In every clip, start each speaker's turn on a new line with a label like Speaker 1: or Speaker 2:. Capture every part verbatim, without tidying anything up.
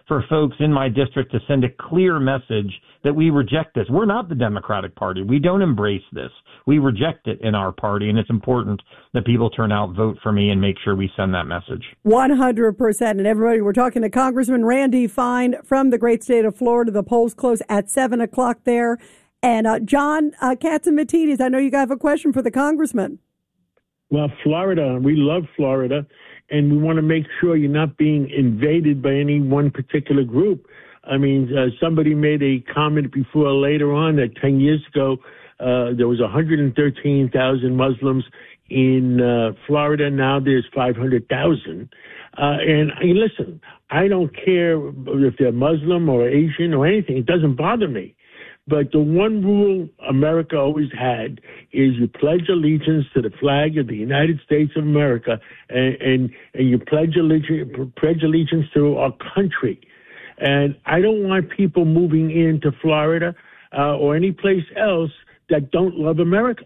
Speaker 1: for folks in my district to send a clear message that we reject this. We're not the Democratic Party. We don't embrace this. We reject it in our party, and it's important that people turn out, vote for me, and make sure we send that message.
Speaker 2: one hundred percent. And everybody, we're talking to Congressman Randy Fine from the great state of Florida. The polls close at seven o'clock there. And uh, John uh, Catsimatidis, I know you have a question for the congressman.
Speaker 3: Well, Florida, we love Florida, and we want to make sure you're not being invaded by any one particular group. I mean, uh, somebody made a comment before or later on that ten years ago, uh, there was one hundred thirteen thousand Muslims in uh, Florida. Now there's five hundred thousand. Uh, and I mean, listen, I don't care if they're Muslim or Asian or anything. It doesn't bother me. But the one rule America always had is you pledge allegiance to the flag of the United States of America, and, and, and you pledge allegiance, pledge allegiance to our country. And I don't want people moving into Florida uh, or any place else that don't love America.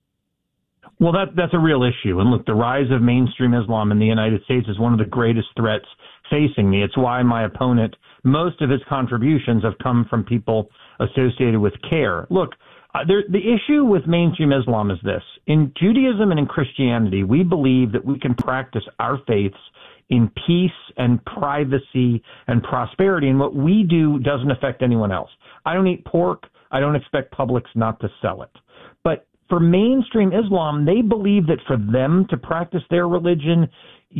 Speaker 1: Well, that that's a real issue. And look, the rise of mainstream Islam in the United States is one of the greatest threats facing me. It's why my opponent, most of his contributions have come from people associated with CARE. Look, uh, there, the issue with mainstream Islam is this. In Judaism and in Christianity, we believe that we can practice our faiths in peace and privacy and prosperity, and what we do doesn't affect anyone else. I don't eat pork. I don't expect Publix not to sell it. But for mainstream Islam, they believe that for them to practice their religion,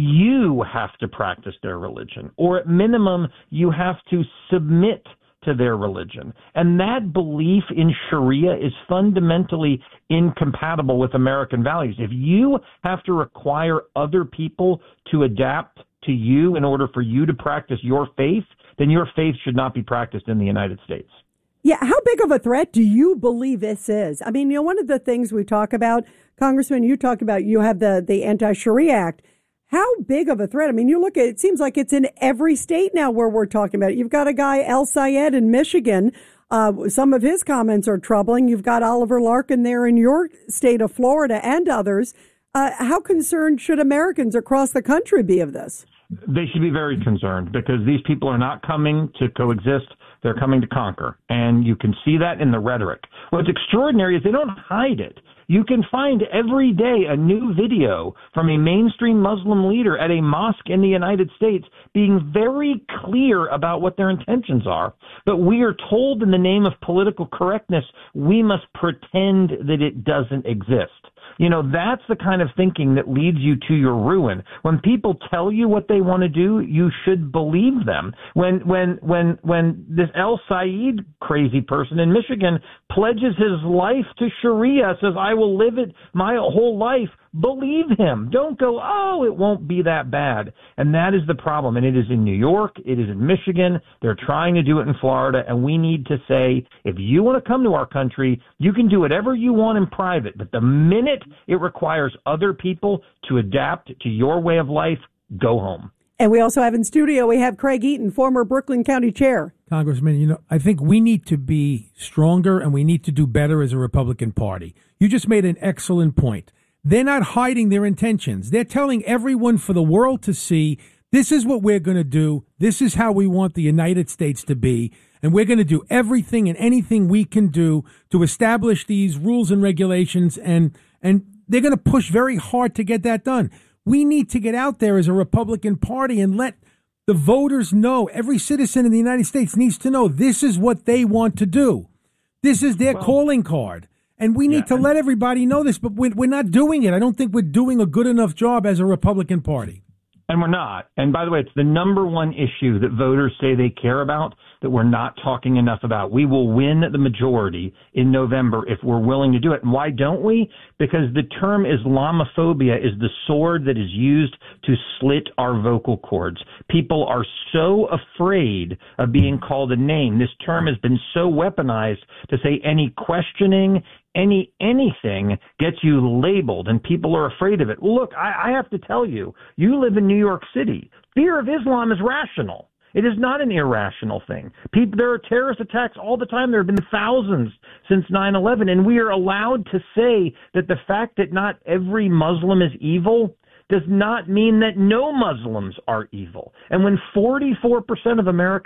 Speaker 1: you have to practice their religion, or at minimum, you have to submit to their religion. And that belief in Sharia is fundamentally incompatible with American values. If you have to require other people to adapt to you in order for you to practice your faith, then your faith should not be practiced in the United States.
Speaker 2: Yeah, how big of a threat do you believe this is? I mean, you know, one of the things we talk about, Congressman, you talk about, you have the, the Anti-Sharia Act. How big of a threat? I mean, you look at it, it seems like it's in every state now where we're talking about it. You've got a guy, El Sayed in Michigan. Uh, some of his comments are troubling. You've got Oliver Larkin there in your state of Florida and others. Uh, how concerned should Americans across the country be of this?
Speaker 1: They should be very concerned because these people are not coming to coexist. They're coming to conquer. And you can see that in the rhetoric. What's extraordinary is they don't hide it. You can find every day a new video from a mainstream Muslim leader at a mosque in the United States being very clear about what their intentions are. But we are told in the name of political correctness, we must pretend that it doesn't exist. You know, that's the kind of thinking that leads you to your ruin. When people tell you what they want to do, you should believe them. When when when when this El Sayed crazy person in Michigan pledges his life to Sharia, says, I will live it my whole life, believe him. Don't go, oh, it won't be that bad. And that is the problem. And it is in New York. It is in Michigan. They're trying to do it in Florida. And we need to say, if you want to come to our country, you can do whatever you want in private. But the minute it requires other people to adapt to your way of life, go home.
Speaker 2: And we also have in studio, we have Craig Eaton, former Brooklyn County Chair.
Speaker 4: Congressman, you know, I think we need to be stronger and we need to do better as a Republican Party. You just made an excellent point. They're not hiding their intentions. They're telling everyone for the world to see, this is what we're going to do. This is how we want the United States to be. And we're going to do everything and anything we can do to establish these rules and regulations. And, and they're going to push very hard to get that done. We need to get out there as a Republican Party and let the voters know, every citizen in the United States needs to know this is what they want to do. This is their well, calling card. And we need yeah, to and- let everybody know this, but we're, we're not doing it. I don't think we're doing a good enough job as a Republican Party.
Speaker 1: And we're not. And by the way, it's the number one issue that voters say they care about that we're not talking enough about. We will win the majority in November if we're willing to do it. And why don't we? Because the term Islamophobia is the sword that is used to slit our vocal cords. People are so afraid of being called a name. This term has been so weaponized to say any questioning, Any anything gets you labeled, and people are afraid of it. Well, look, I, I have to tell you, you live in New York City. Fear of Islam is rational. It is not an irrational thing. People, there are terrorist attacks all the time. There have been thousands since nine eleven, and we are allowed to say that the fact that not every Muslim is evil does not mean that no Muslims are evil. And when forty-four percent of America